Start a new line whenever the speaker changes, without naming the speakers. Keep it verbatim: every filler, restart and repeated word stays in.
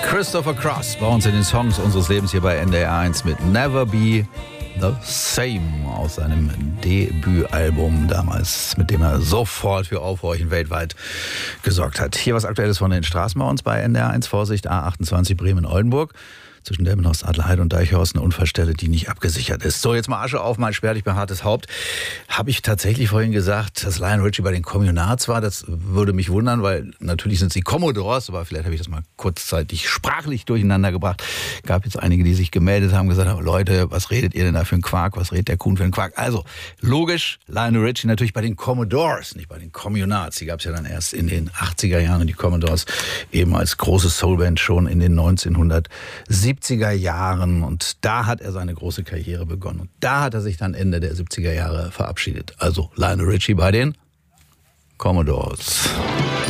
Christopher Cross bei uns in den Songs unseres Lebens hier bei N D R eins mit Never Be the Same aus seinem Debütalbum damals, mit dem er sofort für Aufhorchen weltweit gesorgt hat. Hier was Aktuelles von den Straßen bei uns bei N D R eins. Vorsicht, A achtundzwanzig Bremen-Oldenburg. Zwischen Delmenhorst, Adlerheide und Deichhorst eine Unfallstelle, die nicht abgesichert ist. So, jetzt mal Asche auf mein spärlich behaartes Haupt. Habe ich tatsächlich vorhin gesagt, dass Lionel Richie bei den Communards war? Das würde mich wundern, weil natürlich sind sie Commodores, aber vielleicht habe ich das mal kurzzeitig sprachlich durcheinander gebracht. Gab jetzt einige, die sich gemeldet haben, gesagt haben, Leute, was redet ihr denn da für einen Quark? Was redet der Kuhn für einen Quark? Also, logisch, Lionel Richie natürlich bei den Commodores, nicht bei den Communards. Die gab es ja dann erst in den achtziger Jahren und die Commodores eben als große Soulband schon in den neunzehnhundertsiebziger Jahren, und da hat er seine große Karriere begonnen. Und da hat er sich dann Ende der siebziger Jahre verabschiedet. Also Lionel Richie bei den Commodores.